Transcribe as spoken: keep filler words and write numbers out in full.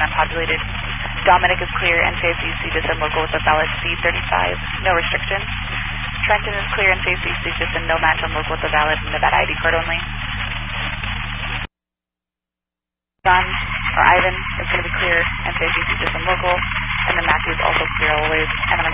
unpopulated. Dominic is clear and safe C C just and local with a valid C thirty-five, no restrictions. Trenton is clear and safe C C just and no match on local with a valid Nevada I D card only. John or Ivan is going to be clear and safe C C just and local, and then Matthew is also clear always, and